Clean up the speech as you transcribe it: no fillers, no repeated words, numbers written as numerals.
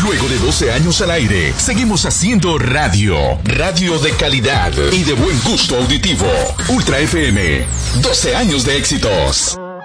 Luego de 12 años al aire, seguimos haciendo radio. Radio de calidad y de buen gusto auditivo. Ultra FM. 12 años de éxitos.